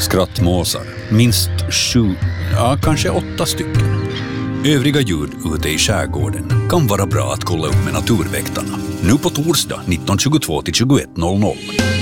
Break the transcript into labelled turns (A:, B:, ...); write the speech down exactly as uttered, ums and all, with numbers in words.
A: Skrattmåsar, minst sju, ja kanske åtta stycken. Övriga ljud ute i skärgården kan vara bra att kolla upp med Naturväktarna. Nu på torsdag nitton tjugotvå till tjugoett noll noll.